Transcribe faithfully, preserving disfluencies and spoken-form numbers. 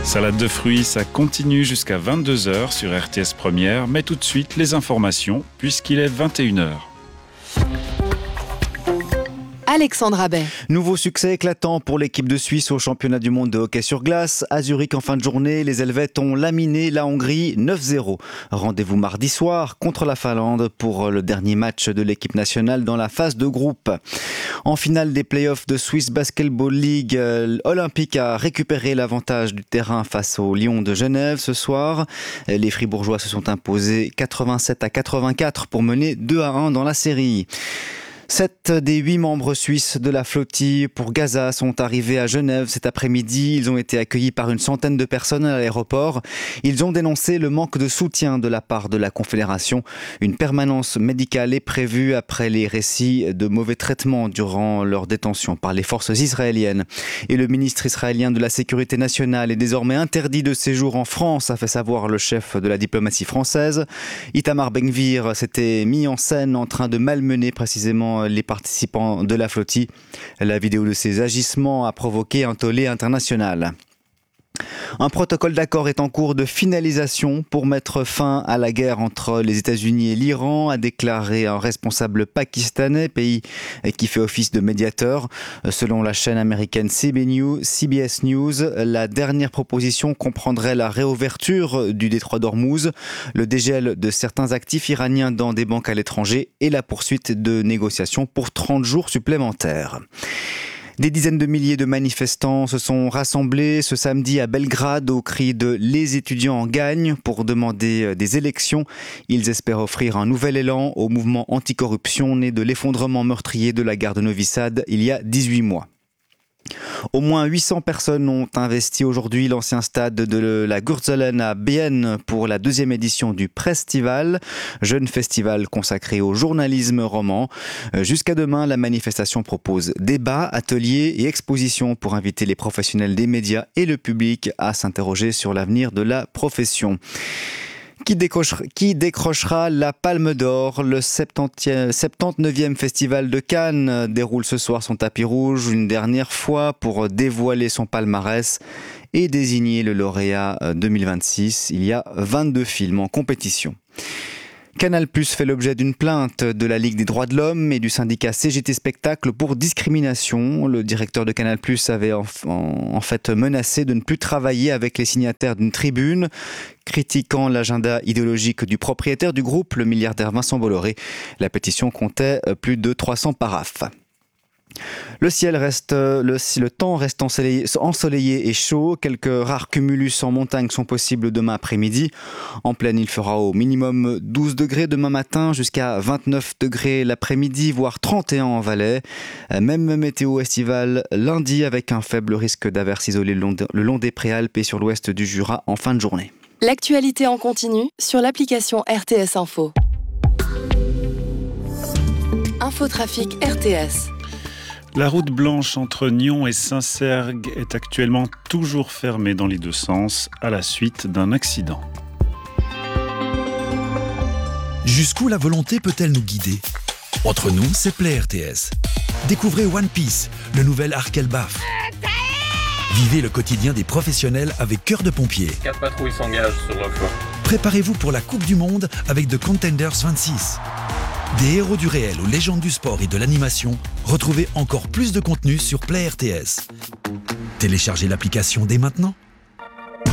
Salade de fruits, ça continue jusqu'à vingt-deux heures sur R T S Première, mais tout de suite les informations puisqu'il est vingt et une heures. Alexandre Abet. Nouveau succès éclatant pour l'équipe de Suisse au championnat du monde de hockey sur glace. À Zurich en fin de journée, les Helvètes ont laminé la Hongrie neuf zéro. Rendez-vous mardi soir contre la Finlande pour le dernier match de l'équipe nationale dans la phase de groupe. En finale des playoffs de Swiss Basketball League, Olympique a récupéré l'avantage du terrain face au Lyon de Genève ce soir. Les Fribourgeois se sont imposés quatre-vingt-sept à quatre-vingt-quatre pour mener deux à un dans la série. Sept des huit membres suisses de la flottille pour Gaza sont arrivés à Genève cet après-midi. Ils ont été accueillis par une centaine de personnes à l'aéroport. Ils ont dénoncé le manque de soutien de la part de la Confédération. Une permanence médicale est prévue après les récits de mauvais traitements durant leur détention par les forces israéliennes. Et le ministre israélien de la Sécurité nationale est désormais interdit de séjour en France, a fait savoir le chef de la diplomatie française. Itamar Ben-Gvir s'était mis en scène en train de malmener précisément les participants de la flottille. La vidéo de ces agissements a provoqué un tollé international. Un protocole d'accord est en cours de finalisation pour mettre fin à la guerre entre les États-Unis et l'Iran, a déclaré un responsable pakistanais, pays qui fait office de médiateur. Selon la chaîne américaine C B S News, la dernière proposition comprendrait la réouverture du détroit d'Ormuz, le dégel de certains actifs iraniens dans des banques à l'étranger et la poursuite de négociations pour trente jours supplémentaires. Des dizaines de milliers de manifestants se sont rassemblés ce samedi à Belgrade au cri de « Les étudiants en gagnent » pour demander des élections. Ils espèrent offrir un nouvel élan au mouvement anticorruption né de l'effondrement meurtrier de la gare de Novi Sad il y a dix-huit mois. Au moins huit cents personnes ont investi aujourd'hui l'ancien stade de la Gurtzelen à Bienne pour la deuxième édition du Prestival, jeune festival consacré au journalisme roman. Jusqu'à demain, la manifestation propose débats, ateliers et expositions pour inviter les professionnels des médias et le public à s'interroger sur l'avenir de la profession. Qui décrochera, qui décrochera la Palme d'Or? Le soixante-dix-neuvième Festival de Cannes déroule ce soir son tapis rouge une dernière fois pour dévoiler son palmarès et désigner le lauréat deux mille vingt-six. Il y a vingt-deux films en compétition. Canal+ fait l'objet d'une plainte de la Ligue des droits de l'homme et du syndicat C G T Spectacle pour discrimination. Le directeur de Canal+ avait en, en, en fait menacé de ne plus travailler avec les signataires d'une tribune, critiquant l'agenda idéologique du propriétaire du groupe, le milliardaire Vincent Bolloré. La pétition comptait plus de trois cents paraphes. Le ciel reste, le, le temps reste ensoleillé, ensoleillé et chaud. Quelques rares cumulus en montagne sont possibles demain après-midi. En plaine, il fera au minimum douze degrés demain matin, jusqu'à vingt-neuf degrés l'après-midi, voire trente et un en Valais. Même météo estivale lundi, avec un faible risque d'averses isolées le long, de, le long des Préalpes et sur l'ouest du Jura en fin de journée. L'actualité en continu sur l'application R T S Info. Infotrafic R T S. La route blanche entre Nyon et Saint-Cergue est actuellement toujours fermée dans les deux sens à la suite d'un accident. Jusqu'où la volonté peut-elle nous guider ? Entre nous, c'est Play R T S. Découvrez One Piece, le nouvel arc Elbaf. Vivez le quotidien des professionnels avec Cœur de Pompier. Quatre patrouilles s'engagent sur le flanc. Préparez-vous pour la Coupe du Monde avec The Contenders vingt-six. Des héros du réel aux légendes du sport et de l'animation, retrouvez encore plus de contenu sur Play R T S. Téléchargez l'application dès maintenant.